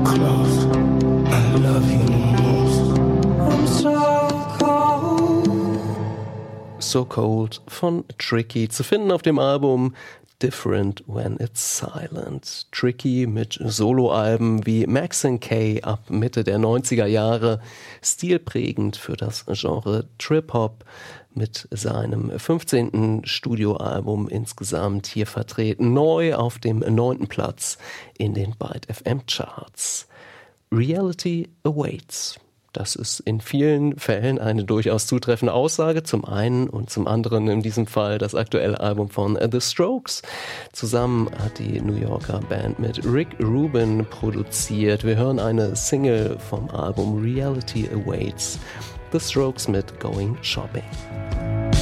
close. I love you most. I'm so cold. So Cold von Tricky zu finden auf dem Album Different When It's Silent. Tricky mit Soloalben wie Max & K ab Mitte der 90er Jahre, stilprägend für das Genre Trip-Hop, mit seinem 15. Studioalbum insgesamt hier vertreten, neu auf dem 9. Platz in den Byte FM Charts. Reality Awaits. Das ist in vielen Fällen eine durchaus zutreffende Aussage. Zum einen und zum anderen in diesem Fall das aktuelle Album von The Strokes. Zusammen hat die New Yorker Band mit Rick Rubin produziert. Wir hören eine Single vom Album Reality Awaits. The Strokes mit Going Shopping.